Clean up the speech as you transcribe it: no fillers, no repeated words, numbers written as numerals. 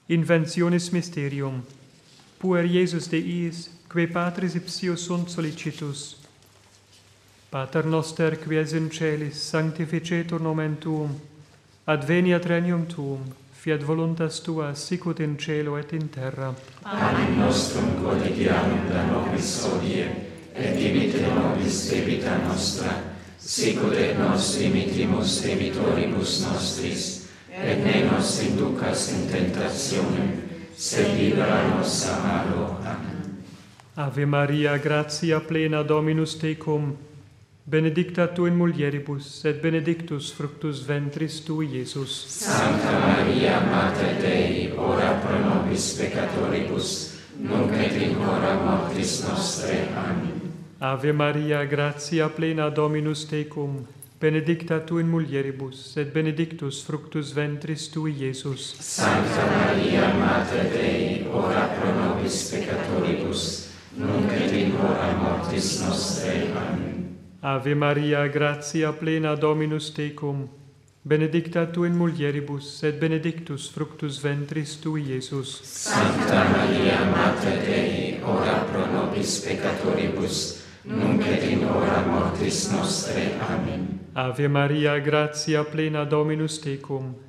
Inventionis mysterium. Puer Iesus Deis, que Patris ipsius sunt solicitus. Pater noster, qui es in celis, sanctificetur nomen tuum, adveniat regnum tuum, fiat voluntas tua, sicut in cielo et in terra. Panem nostrum quotidianum da nobis hodie, et dimitte nobis debita nostra, sicut et nos dimittimus debitoribus nostris, et ne nos inducas in tentationem, sed libera nos a malo. Amen. Ave Maria, gratia plena Dominus tecum, benedicta tu in mulieribus, et benedictus fructus ventris tui, Iesus. Sancta Maria, Mater Dei, ora pro nobis peccatoribus, nunc et in hora mortis nostre. Amen. Ave Maria, gratia plena Dominus tecum, benedicta tu in mulieribus, et benedictus fructus ventris tui, Iesus. Sancta Maria, Mater Dei, ora pro nobis peccatoribus, nunc et in hora mortis nostre. Amen. Ave Maria, gratia plena Dominus tecum, benedicta tu in mulieribus, et benedictus fructus ventris tui, Iesus. Sancta Maria, Mater Dei, ora pro nobis peccatoribus, nunc et in hora mortis nostre. Amen. Ave Maria, gratia plena Dominus tecum,